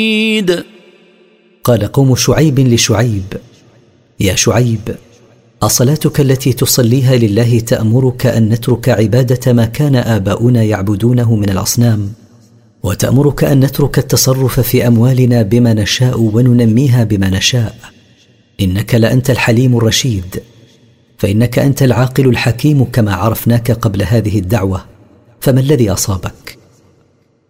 قال قوم شعيب لشعيب: يا شعيب، أصلاتك التي تصليها لله تأمرك أن نترك عبادة ما كان آباؤنا يعبدونه من الأصنام، وتأمرك أن نترك التصرف في أموالنا بما نشاء وننميها بما نشاء. إنك لأنت الحليم الرشيد، فإنك أنت العاقل الحكيم كما عرفناك قبل هذه الدعوة، فما الذي أصابك؟